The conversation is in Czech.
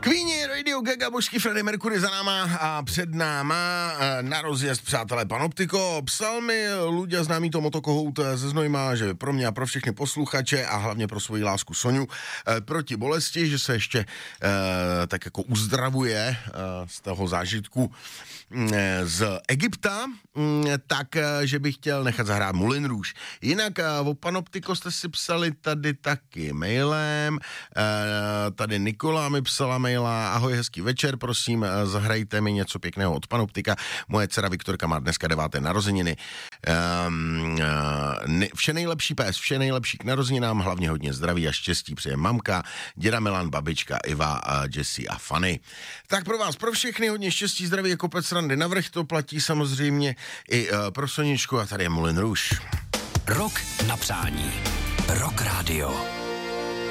Queenie, Radio Gaga, Božský Freddie Mercury za náma a před náma na rozjezd, přátelé, Panoptiko. Psal mi Luďa, známý to motokohout ze Znojma, že pro mě a pro všechny posluchače a hlavně pro svoji lásku Soňu proti bolesti, že se ještě tak jako uzdravuje z toho zážitku z Egypta, tak, že bych chtěl nechat zahrát Moulin Rouge. Jinak o Panoptiko jste si psali tady taky mailem, tady Nikola mi psala maila, ahoj, hezký večer, prosím, zahrajte mi něco pěkného od Panoptika, moje dcera Viktorka má dneska 9. narozeniny. Vše nejlepší pes, vše nejlepší k narozeninám, hlavně hodně zdraví a štěstí přeje mamka, děda Milan, babička Iva, Jessie a Fanny. Tak pro vás, pro všechny hodně štěstí, zdraví jako pec randy navrch, to platí samozřejmě i pro Soničku a tady je Moulin Rouge. Rok na přání. Rock Radio.